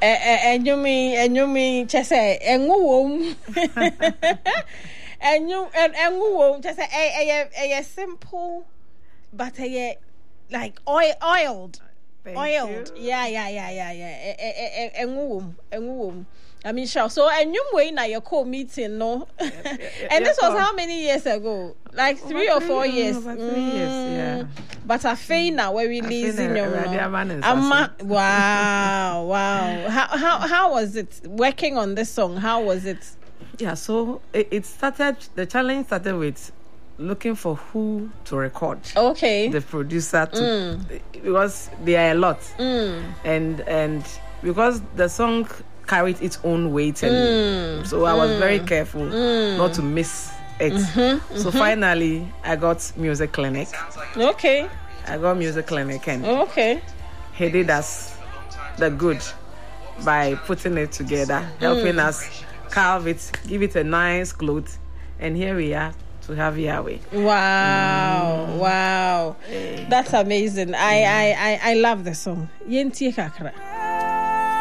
And you mean, just say, and womb. And womb, just say, a simple, but like oiled. Yeah. And womb. I mean, sure. So, and you way now your co-meeting, no? And this was how many years ago? Like 3 or 4 years. Over 3 years, yeah. But I feel now we're releasing your wow. How was it working on this song? How was it? Yeah, so it started. The challenge started with looking for who to record. Okay. The producer to because there are a lot, and because the song carried its own weight, and so I was very careful not to miss it. So finally, I got Music Clinic. Okay. I got Music Clinic, and he did us the good by putting it together, helping us carve it, give it a nice cloth, and here we are to have Yahweh. Wow. That's amazing. I love the song. Yenti kakra.